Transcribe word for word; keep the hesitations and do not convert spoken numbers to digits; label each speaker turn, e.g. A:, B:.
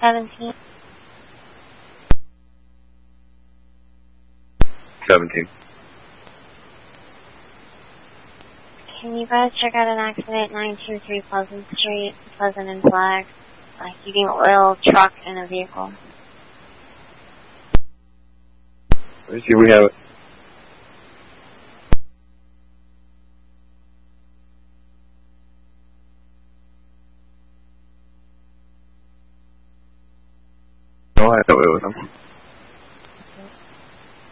A: seventeen.
B: seventeen.
A: Can you guys check out an accident nine two three Pleasant Street, Pleasant and Flag? Like heating oil, truck, and a vehicle.
B: Let's see, we have it. No, I thought it was him.